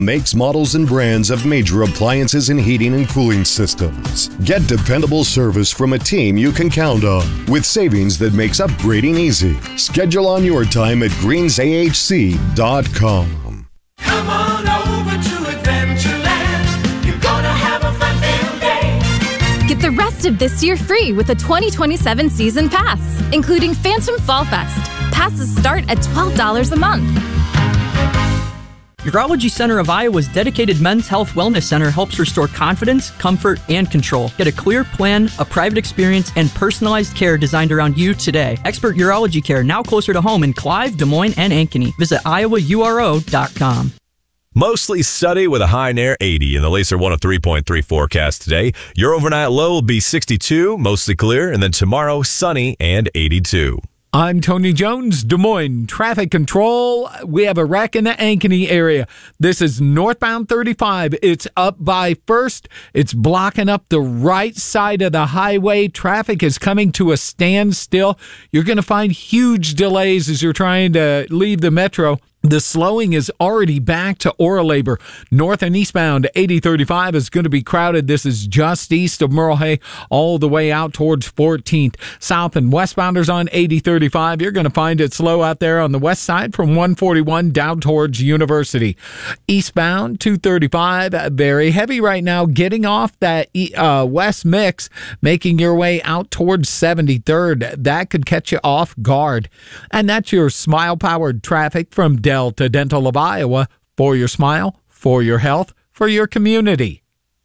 Makes, models, and brands of major appliances and heating and cooling systems. Get dependable service from a team you can count on with savings that makes upgrading easy. Schedule on your time at greensahc.com. Come on over to Adventureland. You're gonna have a fun-filled day. Get the rest of this year free with a 2027 season pass, including Phantom Fall Fest. Passes start at $12 a month. Urology Center of Iowa's dedicated men's health wellness center helps restore confidence, comfort, and control. Get a clear plan, a private experience, and personalized care designed around you today. Expert urology care now closer to home in Clive, Des Moines, and Ankeny. Visit iowauro.com. Mostly sunny with a high near 80 in the Lacer 103.3 forecast today. Your overnight low will be 62, mostly clear, and then tomorrow sunny and 82. I'm Tony Jones, Des Moines Traffic Control. We have a wreck in the Ankeny area. This is northbound 35. It's up by First. It's blocking up the right side of the highway. Traffic is coming to a standstill. You're going to find huge delays as you're trying to leave the metro. The slowing is already back to Oralabor. North and eastbound 8035 is going to be crowded. This is just east of Merle Hay all the way out towards 14th. South and westbounders on 8035. You're going to find it slow out there on the west side from 141 down towards University. Eastbound 235, very heavy right now, getting off that west mix, making your way out towards 73rd. That could catch you off guard. And that's your smile-powered traffic from Delta Dental of Iowa. For your smile, for your health, for your community.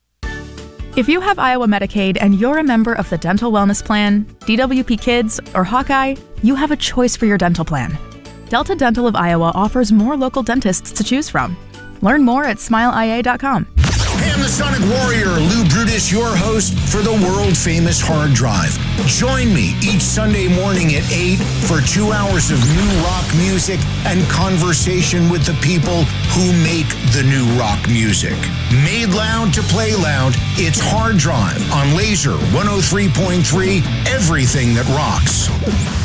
If you have Iowa Medicaid and you're a member of the Dental Wellness Plan, DWP Kids, or Hawkeye, you have a choice for your dental plan. Delta Dental of Iowa offers more local dentists to choose from. Learn more at smileia.com. Hey, I'm the Sonic Warrior, Lou Brutus, your host for the world-famous Hard Drive. Join me each Sunday morning at 8 for 2 hours of new rock music and conversation with the people who make the new rock music. Made loud to play loud, it's Hard Drive on Laser 103.3, everything that rocks.